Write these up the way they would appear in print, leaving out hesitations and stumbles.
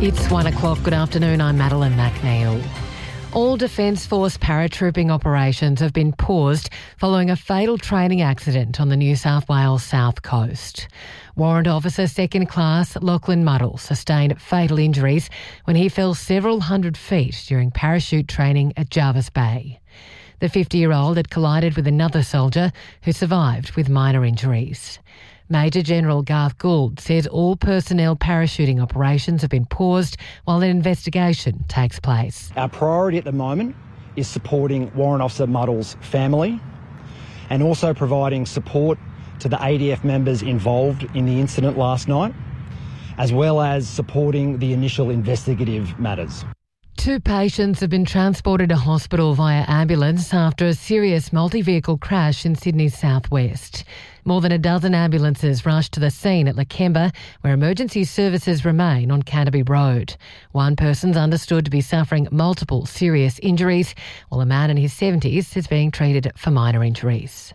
It's 1 o'clock. Good afternoon. I'm Madeline McNeil. All Defence Force paratrooping operations have been paused following a fatal training accident on the New South Wales south coast. Warrant Officer Second Class Lachlan Muddle sustained fatal injuries when he fell several hundred feet during parachute training at Jervis Bay. The 50-year-old had collided with another soldier who survived with minor injuries. Major General Garth Gould says all personnel parachuting operations have been paused while an investigation takes place. Our priority at the moment is supporting Warrant Officer Muddle's family and also providing support to the ADF members involved in the incident last night, as well as supporting the initial investigative matters. 2 patients have been transported to hospital via ambulance after a serious multi-vehicle crash in Sydney's southwest. More than a dozen ambulances rushed to the scene at Lakemba, where emergency services remain on Canterbury Road. One person's understood to be suffering multiple serious injuries, while a man in his 70s is being treated for minor injuries.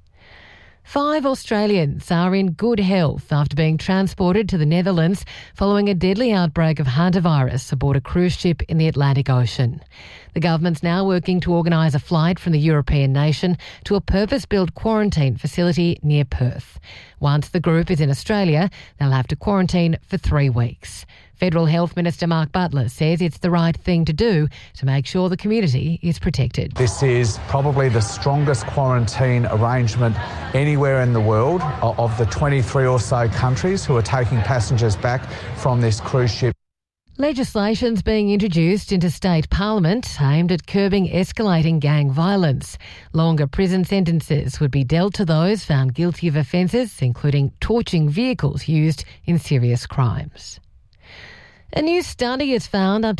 5 Australians are in good health after being transported to the Netherlands following a deadly outbreak of hantavirus aboard a cruise ship in the Atlantic Ocean. The government's now working to organise a flight from the European nation to a purpose-built quarantine facility near Perth. Once the group is in Australia, they'll have to quarantine for 3 weeks. Federal Health Minister Mark Butler says it's the right thing to do to make sure the community is protected. This is probably the strongest quarantine arrangement anywhere in the world of the 23 or so countries who are taking passengers back from this cruise ship. Legislation's being introduced into state parliament aimed at curbing escalating gang violence. Longer prison sentences would be dealt to those found guilty of offences, including torching vehicles used in serious crimes. A new study has found up to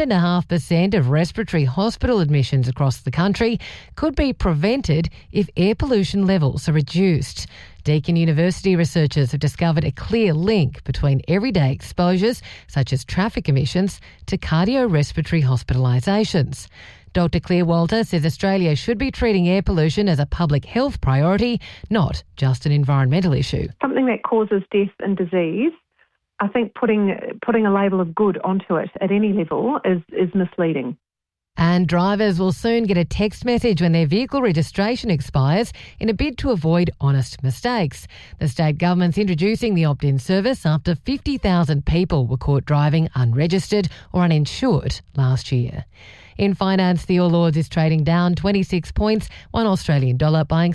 7.5% of respiratory hospital admissions across the country could be prevented if air pollution levels are reduced. Deakin University researchers have discovered a clear link between everyday exposures, such as traffic emissions, to cardiorespiratory hospitalisations. Dr Claire Walter says Australia should be treating air pollution as a public health priority, not just an environmental issue. Something that causes death and disease, I think putting a label of good onto it at any level is misleading. And drivers will soon get a text message when their vehicle registration expires in a bid to avoid honest mistakes. The state government's introducing the opt-in service after 50,000 people were caught driving unregistered or uninsured last year. In finance, the All Ords is trading down 26 points, $1 Australian dollar buying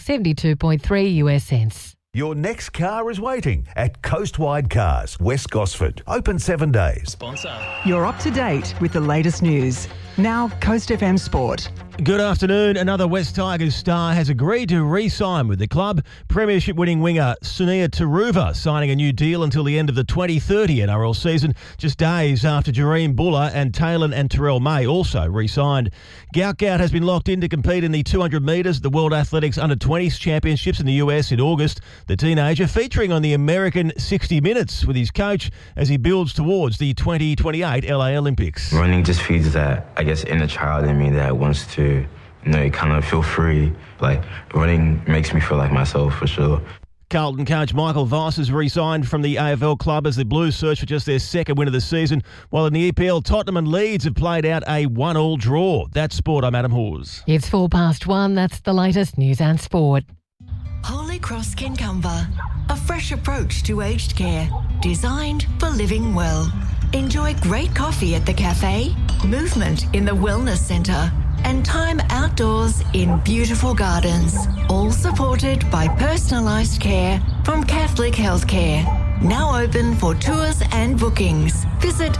72.3 US cents. Your next car is waiting at Coastwide Cars, West Gosford. Open 7 days. Sponsor. You're up to date with the latest news. Now, Coast FM Sport. Good afternoon. Another West Tigers star has agreed to re-sign with the club. Premiership-winning winger Sunia Taruva signing a new deal until the end of the 2030 NRL season, just days after Jareem Buller and Taylor and Terrell May also re-signed. Gout has been locked in to compete in the 200 metres at the World Athletics Under-20s Championships in the US in August. The teenager featuring on the American 60 Minutes with his coach as he builds towards the 2028 LA Olympics. Running just feeds that, I guess, inner child in me that wants to, kind of feel free. Like, running makes me feel like myself, for sure. Carlton coach Michael Voss has re-signed from the AFL club as the Blues search for just their second win of the season, while in the EPL, Tottenham and Leeds have played out a 1-1 draw. That's sport. I'm Adam Hawes. It's 1:04. That's the latest news and sport. Holy Cross Kincumber, a fresh approach to aged care, designed for living well. Enjoy great coffee at the cafe, movement in the wellness centre, and time outdoors in beautiful gardens, all supported by personalised care from Catholic Healthcare. Now open for tours and bookings. Visit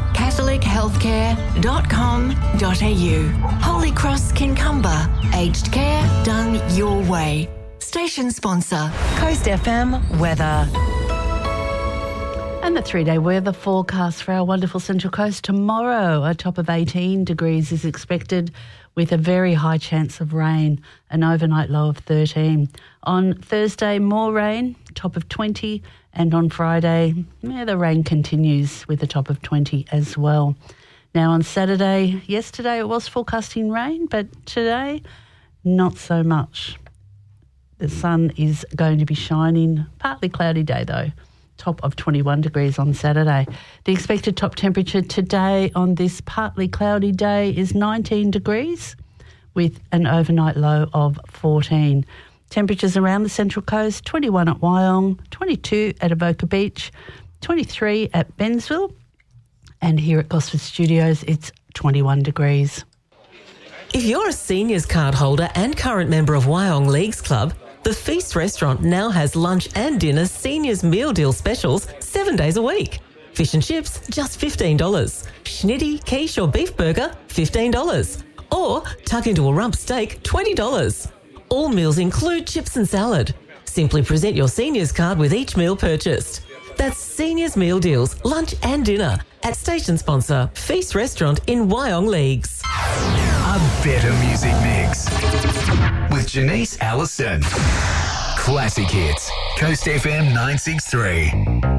catholichealthcare.com.au. Holy Cross Kincumber, aged care done your way. Station sponsor, Coast FM Weather. And the 3-day weather forecast for our wonderful Central Coast tomorrow. A top of 18 degrees is expected with a very high chance of rain, an overnight low of 13. On Thursday, more rain, top of 20. And on Friday, the rain continues with a top of 20 as well. Now on Saturday, yesterday it was forecasting rain, but today, not so much. The sun is going to be shining, partly cloudy day though. top of 21 degrees on Saturday. The expected top temperature today on this partly cloudy day is 19 degrees with an overnight low of 14. Temperatures around the Central Coast, 21 at Wyong, 22 at Avoca Beach, 23 at Bensville, and here at Gosford Studios it's 21 degrees. If you're a seniors card holder and current member of Wyong Leagues Club, the Feast restaurant now has lunch and dinner seniors meal deal specials 7 days a week. Fish and chips, just $15. Schnitty, quiche or beef burger, $15. Or tuck into a rump steak, $20. All meals include chips and salad. Simply present your seniors card with each meal purchased. That's Seniors Meal Deals, lunch and dinner at station sponsor Feast Restaurant in Wyong Leagues. A better music mix with Janice Allison. Classic hits. Coast FM 963.